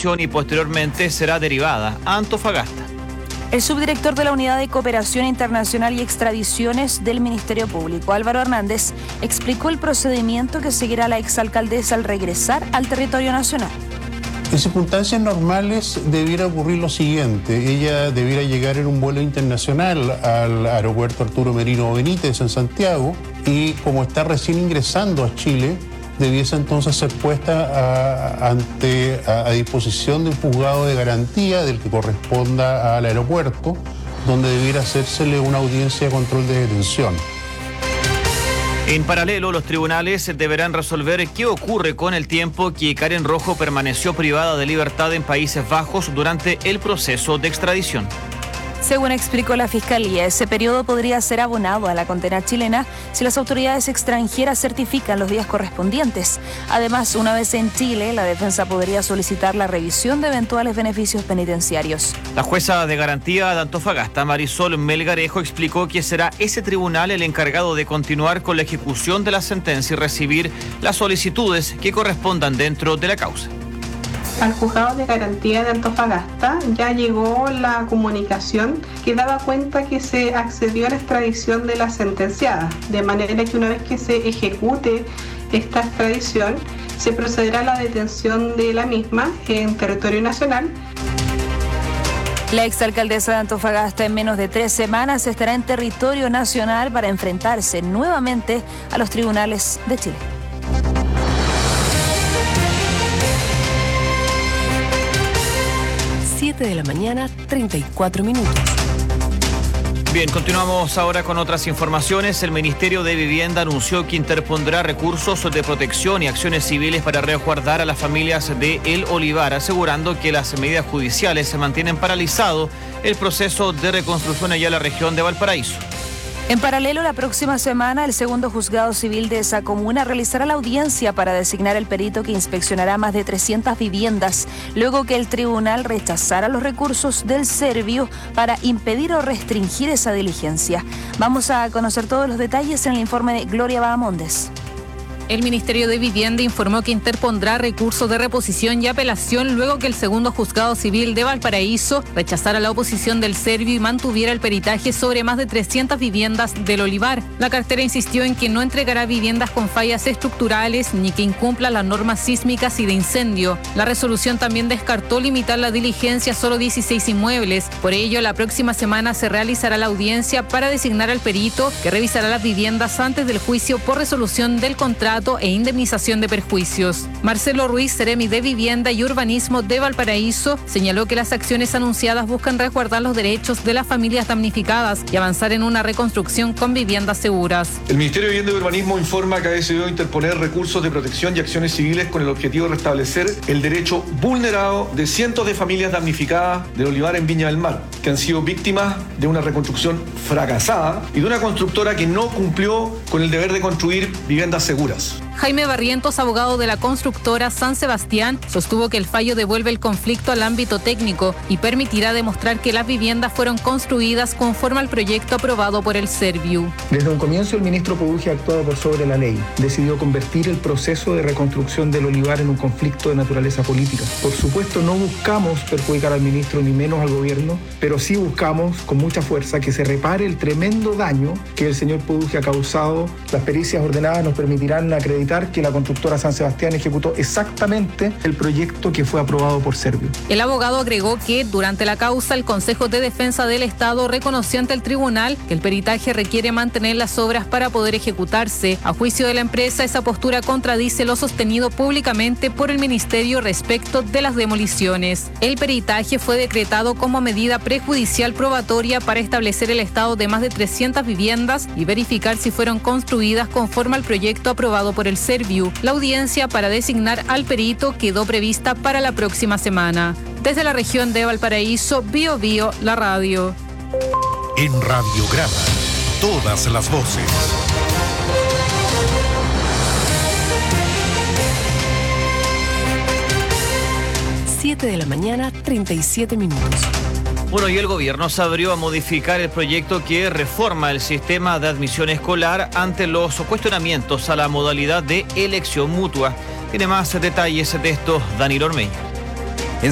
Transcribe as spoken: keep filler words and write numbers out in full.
extradición y posteriormente será derivada a Antofagasta. El subdirector de la Unidad de Cooperación Internacional y Extradiciones del Ministerio Público, Álvaro Hernández, explicó el procedimiento que seguirá la exalcaldesa al regresar al territorio nacional. En circunstancias normales debiera ocurrir lo siguiente: ella debiera llegar en un vuelo internacional al aeropuerto Arturo Merino Benítez en Santiago y, como está recién ingresando a Chile, debiese entonces ser puesta a, ante, a, a disposición de un juzgado de garantía del que corresponda al aeropuerto, donde debiera hacérsele una audiencia de control de detención. En paralelo, los tribunales deberán resolver qué ocurre con el tiempo que Karen Rojo permaneció privada de libertad en Países Bajos durante el proceso de extradición. Según explicó la Fiscalía, ese periodo podría ser abonado a la condena chilena si las autoridades extranjeras certifican los días correspondientes. Además, una vez en Chile, la defensa podría solicitar la revisión de eventuales beneficios penitenciarios. La jueza de garantía de Antofagasta, Marisol Melgarejo, explicó que será ese tribunal el encargado de continuar con la ejecución de la sentencia y recibir las solicitudes que correspondan dentro de la causa. Al juzgado de garantía de Antofagasta ya llegó la comunicación que daba cuenta que se accedió a la extradición de la sentenciada, de manera que una vez que se ejecute esta extradición, se procederá a la detención de la misma en territorio nacional. La exalcaldesa de Antofagasta en menos de tres semanas estará en territorio nacional para enfrentarse nuevamente a los tribunales de Chile. siete de la mañana, treinta y cuatro minutos. Bien, continuamos ahora con otras informaciones. El Ministerio de Vivienda anunció que interpondrá recursos de protección y acciones civiles para resguardar a las familias de El Olivar, asegurando que las medidas judiciales se mantienen paralizado el proceso de reconstrucción allá en la región de Valparaíso. En paralelo, la próxima semana, el segundo juzgado civil de esa comuna realizará la audiencia para designar el perito que inspeccionará más de trescientas viviendas, luego que el tribunal rechazara los recursos del Servio para impedir o restringir esa diligencia. Vamos a conocer todos los detalles en el informe de Gloria Bahamondes. El Ministerio de Vivienda informó que interpondrá recursos de reposición y apelación luego que el segundo juzgado civil de Valparaíso rechazara la oposición del Servio y mantuviera el peritaje sobre más de trescientas viviendas del Olivar. La cartera insistió en que no entregará viviendas con fallas estructurales ni que incumplan las normas sísmicas y de incendio. La resolución también descartó limitar la diligencia a solo dieciséis inmuebles. Por ello, la próxima semana se realizará la audiencia para designar al perito que revisará las viviendas antes del juicio por resolución del contrato e indemnización de perjuicios. Marcelo Ruiz, Seremi de Vivienda y Urbanismo de Valparaíso, señaló que las acciones anunciadas buscan resguardar los derechos de las familias damnificadas y avanzar en una reconstrucción con viviendas seguras. El Ministerio de Vivienda y Urbanismo informa que ha decidido interponer recursos de protección y acciones civiles con el objetivo de restablecer el derecho vulnerado de cientos de familias damnificadas del Olivar en Viña del Mar, que han sido víctimas de una reconstrucción fracasada y de una constructora que no cumplió con el deber de construir viviendas seguras. Jaime Barrientos, abogado de la constructora San Sebastián, sostuvo que el fallo devuelve el conflicto al ámbito técnico y permitirá demostrar que las viviendas fueron construidas conforme al proyecto aprobado por el Serviu. Desde un comienzo, el ministro Produje ha actuado por sobre la ley. Decidió convertir el proceso de reconstrucción del Olivar en un conflicto de naturaleza política. Por supuesto, no buscamos perjudicar al ministro ni menos al gobierno, pero sí buscamos con mucha fuerza que se repare el tremendo daño que el señor Produje ha causado. Las pericias ordenadas nos permitirán acreditar que la constructora San Sebastián ejecutó exactamente el proyecto que fue aprobado por Servio. El abogado agregó que durante la causa el Consejo de Defensa del Estado reconoció ante el tribunal que el peritaje requiere mantener las obras para poder ejecutarse. A juicio de la empresa, esa postura contradice lo sostenido públicamente por el Ministerio respecto de las demoliciones. El peritaje fue decretado como medida prejudicial probatoria para establecer el estado de más de trescientas viviendas y verificar si fueron construidas conforme al proyecto aprobado por el Serviu. La audiencia para designar al perito quedó prevista para la próxima semana. Desde la región de Valparaíso, Bio Bio, la radio. En Radiograma, todas las voces. siete de la mañana, treinta y siete minutos. Bueno, y el gobierno se abrió a modificar el proyecto que reforma el sistema de admisión escolar ante los cuestionamientos a la modalidad de elección mutua. Tiene más detalles de esto Danilo Ormeño.